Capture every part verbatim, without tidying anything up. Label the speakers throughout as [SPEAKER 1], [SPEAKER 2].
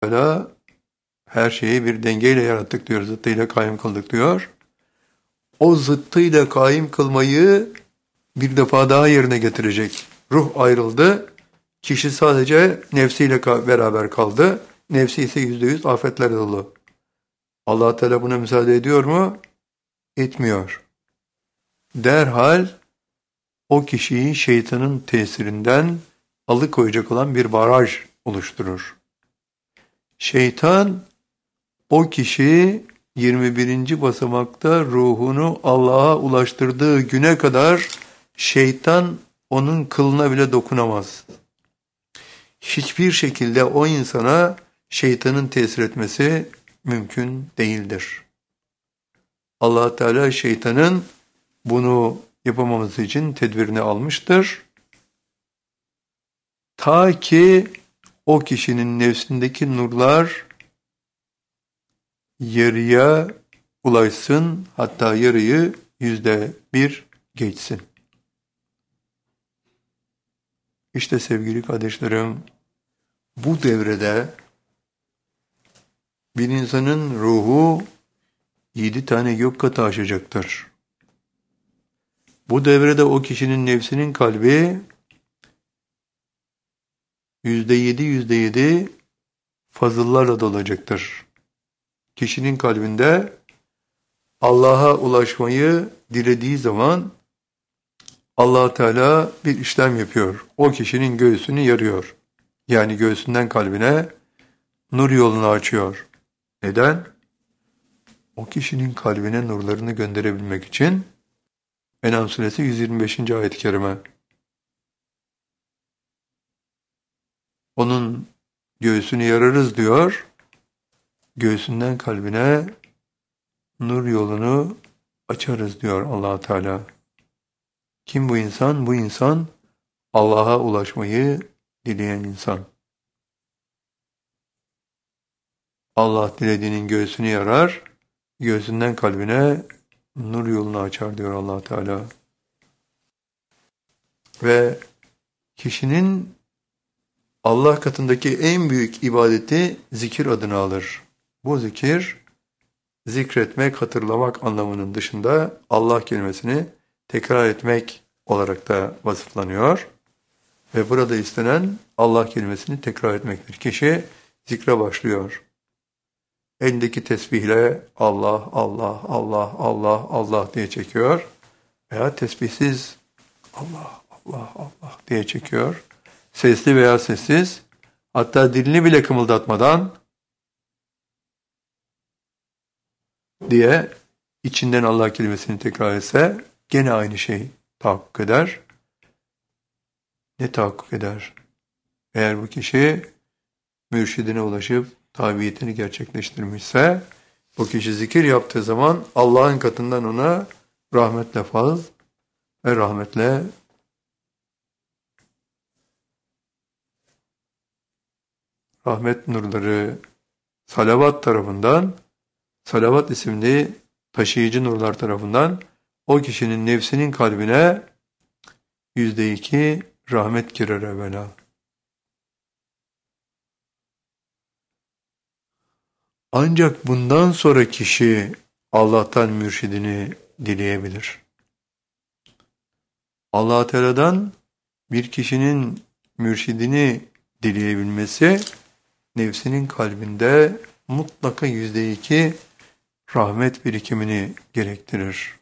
[SPEAKER 1] Teala her şeyi bir dengeyle yarattık diyor, zıttıyla kaim kıldık diyor. O zıttıyla kaim kılmayı bir defa daha yerine getirecek. Ruh ayrıldı, kişi sadece nefsiyle beraber kaldı. Nefsi ise yüzde yüz afetler dolu. Allah Teala buna müsaade ediyor mu? Etmiyor. Derhal o kişiyi şeytanın tesirinden alıkoyacak olan bir baraj oluşturur. Şeytan o kişi yirmi birinci basamakta ruhunu Allah'a ulaştırdığı güne kadar şeytan onun kılına bile dokunamaz. Hiçbir şekilde o insana şeytanın tesir etmesi mümkün değildir. Allah Teala şeytanın bunu yapamaması için tedbirini almıştır. Ta ki o kişinin nefsindeki nurlar yarıya ulaşsın, hatta yarıyı yüzde bir geçsin. İşte sevgili kardeşlerim, bu devrede bir insanın ruhu yedi tane gök katı aşacaktır. Bu devrede o kişinin nefsinin kalbi yüzde yedi, yüzde yedi fazıllarla dolacaktır. Kişinin kalbinde Allah'a ulaşmayı dilediği zaman Allah Teala bir işlem yapıyor. O kişinin göğsünü yarıyor. Yani göğsünden kalbine nur yolunu açıyor. Neden? O kişinin kalbine nurlarını gönderebilmek için. En'am suresi yüz yirmi beşinci ayet-i kerime. Onun göğsünü yararız diyor. Göğsünden kalbine nur yolunu açarız diyor Allah Teala. Kim bu insan? Bu insan Allah'a ulaşmayı dileyen insan. Allah dilediğinin göğsünü yarar, göğsünden kalbine nur yolunu açar diyor Allah Teala. Ve kişinin Allah katındaki en büyük ibadeti zikir adını alır. Bu zikir, zikretmek, hatırlamak anlamının dışında Allah kelimesini tekrar etmek olarak da vasıflanıyor. Ve burada istenen Allah kelimesini tekrar etmektir. Kişi zikre başlıyor. Elindeki tesbihle Allah, Allah, Allah, Allah, Allah diye çekiyor. Veya tesbihsiz Allah, Allah, Allah diye çekiyor. Sesli veya sessiz, hatta dilini bile kımıldatmadan diye içinden Allah kelimesini tekrar etse gene aynı şey tahakkuk eder. Ne tahakkuk eder? Eğer bu kişi mürşidine ulaşıp tabiyetini gerçekleştirmişse, bu kişi zikir yaptığı zaman Allah'ın katından ona rahmetle faz ve rahmetle rahmet nurları salavat tarafından, salavat isimli taşıyıcı nurlar tarafından o kişinin nefsinin kalbine yüzde iki rahmet girer evvela. Ancak bundan sonra kişi Allah'tan mürşidini dileyebilir. Allah Teala'dan bir kişinin mürşidini dileyebilmesi, nefsinin kalbinde mutlaka yüzde iki rahmet birikimini gerektirir.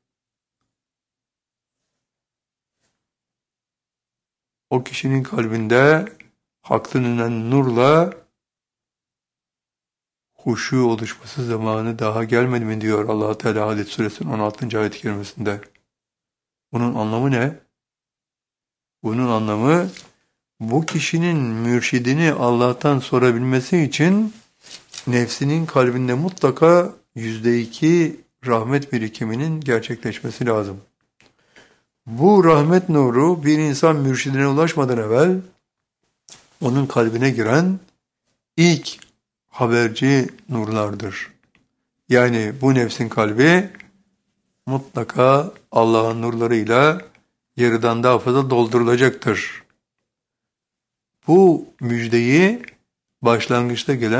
[SPEAKER 1] O kişinin kalbinde haktan inen nurla huşu oluşması zamanı daha gelmedi mi diyor Allah Teala Hadid suresinin on altıncı ayet-i kerimesinde. Bunun anlamı ne? Bunun anlamı bu kişinin mürşidini Allah'tan sorabilmesi için nefsinin kalbinde mutlaka yüzde iki rahmet birikiminin gerçekleşmesi lazım. Bu rahmet nuru bir insan mürşidine ulaşmadan evvel onun kalbine giren ilk haberci nurlardır. Yani bu nefsin kalbi mutlaka Allah'ın nurlarıyla yarıdan daha fazla doldurulacaktır. Bu müjdeyi başlangıçta gelen